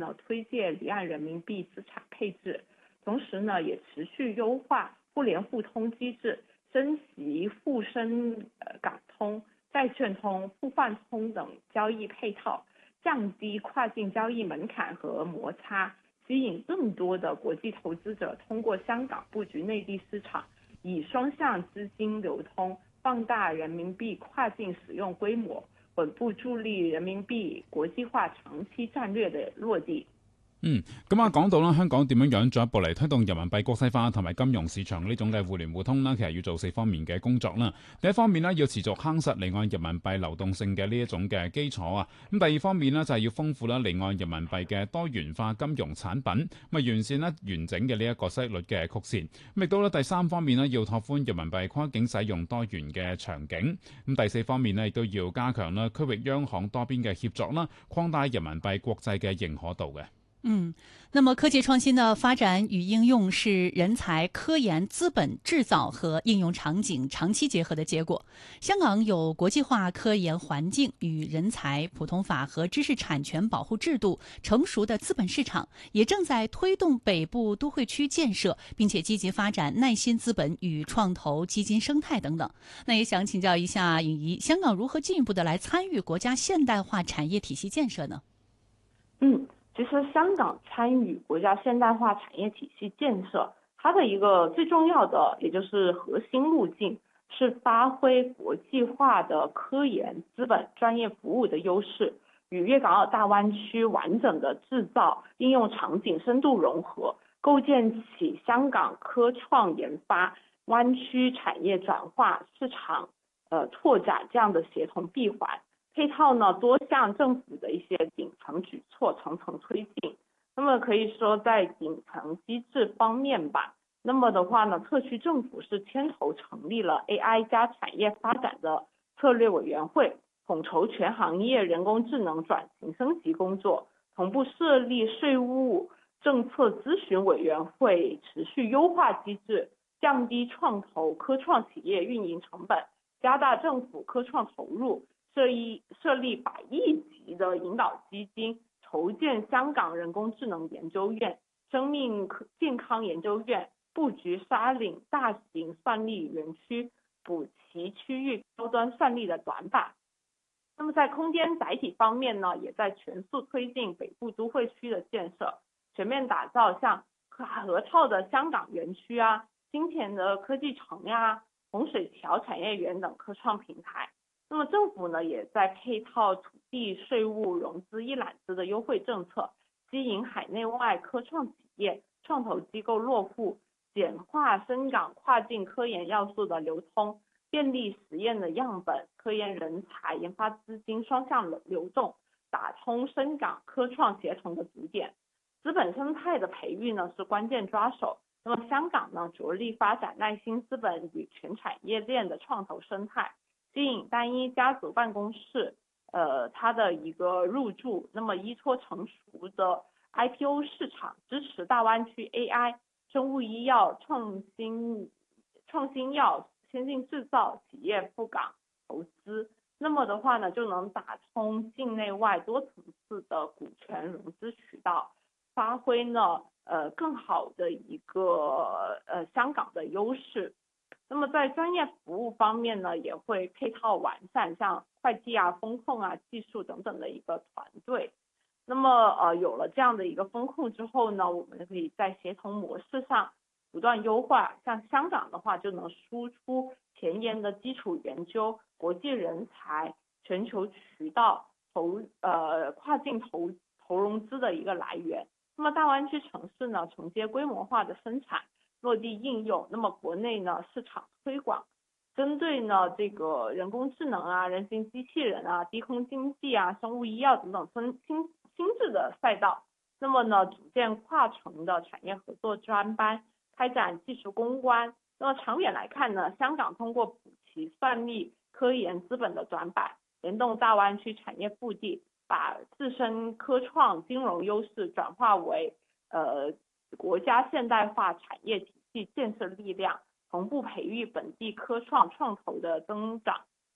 呢推介离岸人民币资产配置，同时呢也持续优化互联互通机制，升级沪深港通、债券通、互换通等交易配套，降低跨境交易门槛和摩擦，吸引更多的国际投资者通过香港布局内地市场，以双向资金流通放大人民币跨境使用规模，稳步助力人民幣國際化長期戰略嘅落地。 咁講到啦，香港點樣進一步嚟推動人民幣國際化同埋金融市場呢種嘅互聯互通啦，其實要做4方面嘅工作啦。第一方面呢，要持續夯實離岸人民幣流動性嘅呢一種嘅基礎啊。咁第二方面呢，就係要豐富啦離岸人民幣嘅多元化金融產品，完善啦完整嘅呢一個息率嘅曲線。咁亦都咧第三方面呢，要拓寬人民幣跨境使用多元嘅場景。咁第四方面呢，亦都要加強啦區域央行多邊嘅協作啦，擴大人民幣國際嘅認可度嘅。 那麼科技創新的發展與應用是人才、科研、資本、製造和應用場景長期結合的結果。香港有國際化科研環境與人才、普通法和知識產權保護制度成熟的資本市場，也正在推動北部都會區建設，並且積極發展耐心資本與創投基金生態等等。那也想請教一下尹怡，香港如何進一步的來參與國家現代化產業體系建設呢？ 其實香港參與國家現代化產業體系建設，它的一個最重要的，也就是核心路徑，是發揮國際化的科研、資本、專業服務的優勢，與粵港澳大灣區完整的製造應用場景深度融合，構建起香港科創研發、灣區產業轉化、市場拓展這樣的協同閉環。配套呢多項政府的一些頂層舉措層層推進，那麼可以說在頂層機制方面吧，那麼的話呢，特區政府是牽頭成立了 AI 加產業發展的策略委員會，統籌全行業人工智能轉型升級工作，同步設立稅務政策諮詢委員會，持續優化機制，降低創投科創企業運營成本，加大政府科創投入。設立100億級的引導基金，籌建香港人工智能研究院、生命健康研究院，布局沙嶺大型算力園區，補齊區域高端算力的短板。那麼在空間載體方面呢，也在全速推進北部都會區的建設，全面打造像河套的香港園區啊、新田的科技城呀、洪水橋產業園等科創平台。那麼政府呢，也在配套土地、稅務、融資一攬子的優惠政策，吸引海內外科創企業、創投機構落戶，簡化深港跨境科研要素的流通，便利實驗的樣本、科研人才、研發資金雙向流動，打通深港科創協同的節點。資本生態的培育呢，是關鍵抓手。那麼香港呢，着力發展耐心資本與全產業鏈的創投生態，吸引單一家族辦公室，它的一個入駐，那麼依托成熟的 IPO 市場，支持大灣區 AI、生物醫藥、創新藥、先進製造企業赴港投資，那麼的話呢，就能打通境內外多層次的股權融資渠道，發揮呢更好的一個香港的優勢。那麼在專業服務方面呢，也會配套完善，像會計啊、風控啊、技術等等的一個團隊。那麼有了這樣的一個風控之後呢，我們可以在協同模式上不斷優化。像香港的話，就能輸出前沿的基礎研究、國際人才、全球渠道、跨境投融資的一個來源。那麼大灣區城市呢，承接規模化的生產。落地應用，那麼國內呢市場推廣，針對呢這個人工智能啊、人形機器人啊、低空經濟啊、生物醫藥等等新質的賽道，那麼呢組建跨城的產業合作專班，開展技術攻關。那麼長遠來看呢，香港通過補齊算力、科研資本的短板，聯動大灣區產業腹地，把自身科創金融優勢轉化為國家現代化產業體系建設力量，同步培育本地科創創投的增長。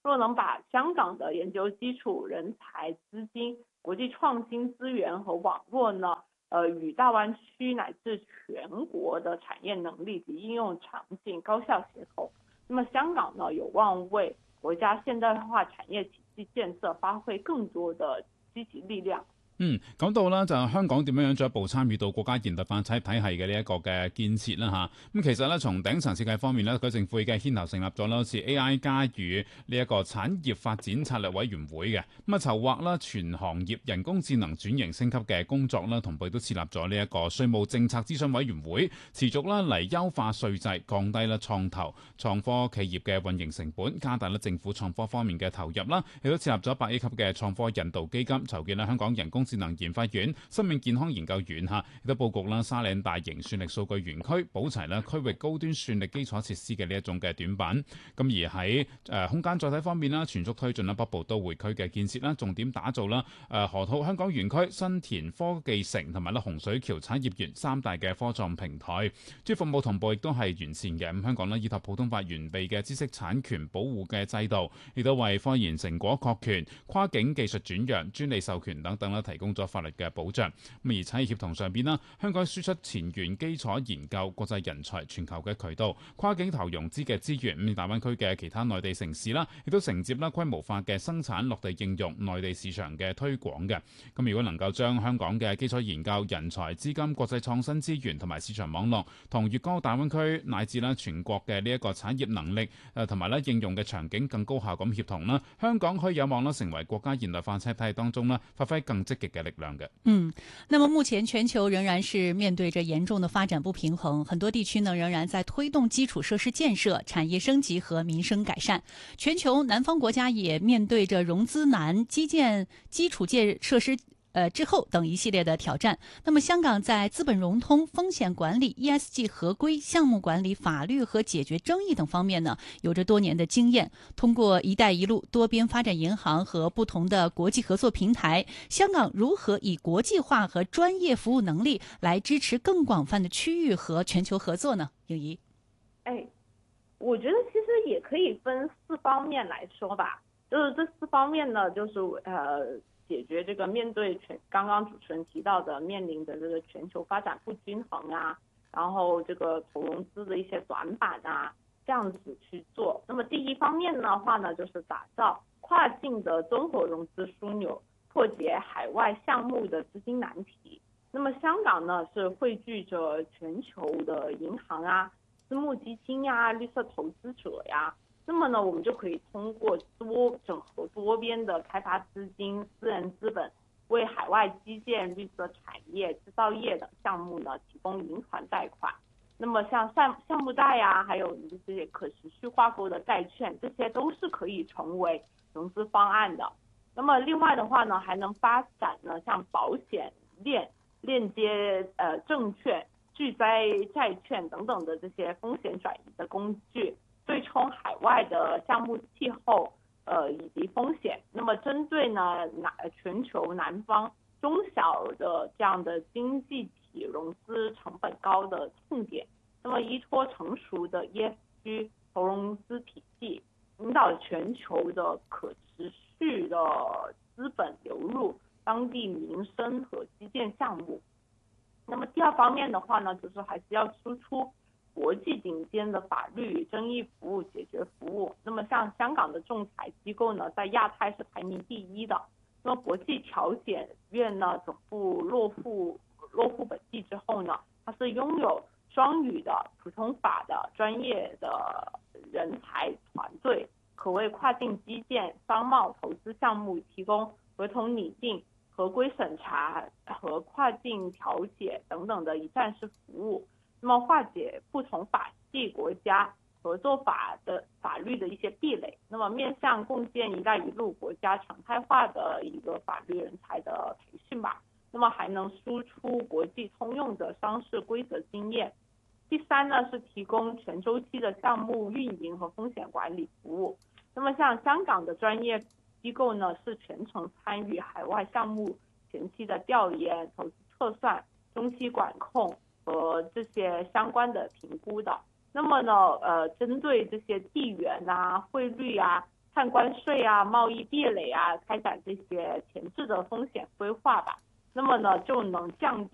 若能把香港的研究基础、人才、资金、国际创新资源和网络呢，与大湾区乃至全国的产业能力及应用场景高效协同，那么香港呢有望为国家现代化產業體系建設發揮更多的積極力量。 講到啦，就香港點樣進一步參與到國家現代化產業體系嘅呢一個嘅建設啦嚇。咁其實咧，從頂層設計方面咧，佢政府已經牽頭成立咗啦，好似 AI 加與呢一個產業發展策略委員會嘅，咁籌劃啦全行業人工智能轉型升級嘅工作啦，同步都設立咗呢一個稅務政策諮詢委員會，持續啦嚟優化稅制，降低啦創投創科企業嘅運營成本，加大啦政府創科方面嘅投入啦，亦都設立咗100億級嘅創科引導基金，籌建啦香港人工智能研發院、生命健康研究院嚇，亦都佈局啦沙嶺大型算力數據園區，補齊啦區域高端算力基礎設施嘅呢一種嘅短板。咁而喺空間載體方面啦，全速推進啦北部都會區嘅建設啦，重點打造啦河套香港園區、新田科技城同埋啦洪水橋產業園3大嘅科創平台。主要服務同步亦都係完善嘅。咁香港呢，依託普通法完備嘅知識產權保護嘅制度，亦都為科研成果確權、跨境技術轉讓、專利授權等等啦提供咗法律嘅保障。咁而產業協同上邊啦，香港輸出前沿基礎研究、國際人才、全球嘅渠道、跨境投融資嘅資源。咁大灣區嘅其他內地城市啦，亦都承接啦規模化嘅生產落地應用、內地市場嘅推廣嘅。咁如果能夠將香港嘅基礎研究、人才、資金、國際創新資源同埋市場網絡，同粵港澳大灣區乃至啦全國嘅呢一個產業能力同埋咧應用嘅場景更高效咁協同啦，香港可以有望啦成為國家現代化產業體系當中啦發揮更積極嘅力量嘅。 那麼目前全球仍然是面對着嚴重的發展不平衡，很多地區呢仍然在推動基礎設施建設、產業升級和民生改善。全球南方國家也面對着融資難、基礎建設施之後等一系列的挑戰。那麼香港在資本融通、風險管理、ESG 合規、項目管理、法律和解決爭議等方面呢，有着多年的經驗。通過一帶一路、多邊發展銀行和不同的國際合作平台，香港如何以國際化和專業服務能力來支持更廣泛的區域和全球合作呢？穎儀， 我覺得其實也可以分4方面來說吧。就是這4方面呢，就是解決這個面對剛剛主持人提到的面臨的這個全球發展不均衡啊，然後這個投融資的一些短板啊，這樣子去做。那麼第一方面的話呢，就是打造跨境的綜合融資樞紐，破解海外項目的資金難題。那麼香港呢，是匯聚着全球的銀行啊、私募基金呀、綠色投資者呀。那麼呢，我們就可以通過整合多邊的開發資金、私人資本，為海外基建、綠色產業、製造業等項目呢提供銀團貸款。那麼像項目貸呀，還有這些可持續劃購的債券，這些都是可以成為融資方案的。那麼另外的話呢，還能發展呢像保險鏈接證券、巨災債券等等的這些風險轉移的工具。對沖海外的項目氣候以及風險，那麼針對呢全球南方中小的這樣的經濟體融資成本高的痛點，那麼依託成熟的 ESG 投融資體系，引導全球的可持續的資本流入當地民生和基建項目。那麼第二方面的話呢，就是還是要輸出國際頂尖的法律爭議服務解決服務。那麼像香港的仲裁機構呢，在亞太是排名第1的。那麼國際調解院呢，總部落戶本地之後呢，它是擁有雙語的普通法的專業的人才團隊，可為跨境基建、商貿投資項目提供合同擬定、合規審查和跨境調解等等的一站式服務。那麼化解不同法系國家合作法律的一些壁壘，那麼面向共建一帶一路國家常態化的一個法律人才的培訓吧。那麼還能輸出國際通用的商事規則經驗。第三呢，是提供全周期的項目運營和風險管理服務。那麼像香港的專業機構呢，是全程參與海外項目前期的調研、投資測算、中期管控和這些相關的評估的。那麼呢，針對這些地緣啊、匯率啊、 碳关税啊、贸易壁垒啊，开展这些前置的风险规划吧。那么呢，就能降